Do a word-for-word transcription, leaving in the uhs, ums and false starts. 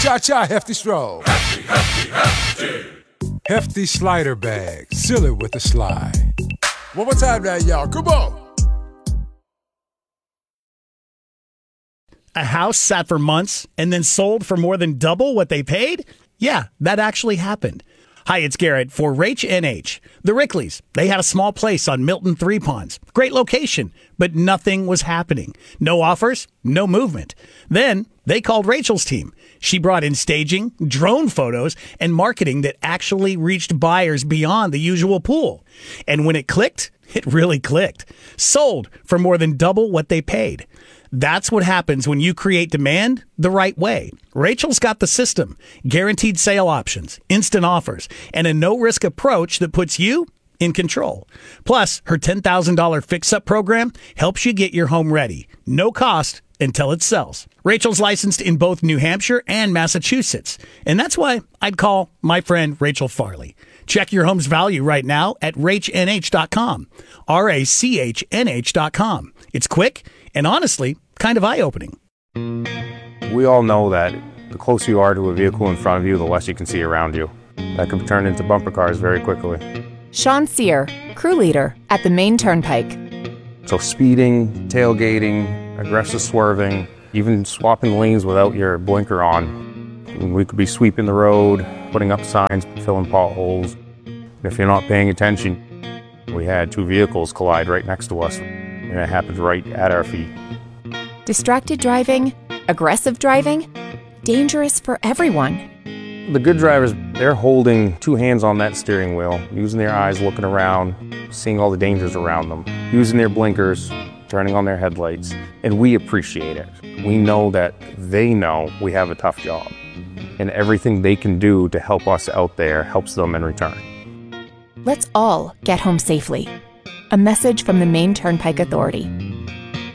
Cha-cha, Hefty Stroll. Hefty, hefty, hefty. Hefty slider bag. Seal it with a slide. One more time now, y'all. Come on. A house sat for months and then sold for more than double what they paid? Yeah, that actually happened. Hi, it's Garrett for Rach N H. The Rickleys, they had a small place on Milton Three Ponds. Great location, but nothing was happening. No offers, no movement. Then they called Rachel's team. She brought in staging, drone photos, and marketing that actually reached buyers beyond the usual pool. And when it clicked, it really clicked. Sold for more than double what they paid. That's what happens when you create demand the right way. Rachel's got the system, guaranteed sale options, instant offers, and a no-risk approach that puts you in control. Plus, her ten thousand dollars fix-up program helps you get your home ready. No cost until it sells. Rachel's licensed in both New Hampshire and Massachusetts, and that's why I'd call my friend Rachel Farley. Check your home's value right now at rach n h dot com, R A C H N H dot com. It's quick and honestly kind of eye-opening. We all know that the closer you are to a vehicle in front of you, the less you can see around you. That can turn into bumper cars very quickly. Sean Sear, crew leader at the Maine Turnpike. So speeding, tailgating, aggressive swerving, even swapping lanes without your blinker on. We could be sweeping the road, putting up signs, filling potholes. If you're not paying attention, we had two vehicles collide right next to us, and it happened right at our feet. Distracted driving, aggressive driving, dangerous for everyone. The good drivers, they're holding two hands on that steering wheel, using their eyes, looking around, seeing all the dangers around them, using their blinkers, turning on their headlights, and we appreciate it. We know that they know we have a tough job, and everything they can do to help us out there helps them in return. Let's all get home safely. A message from the Maine Turnpike Authority.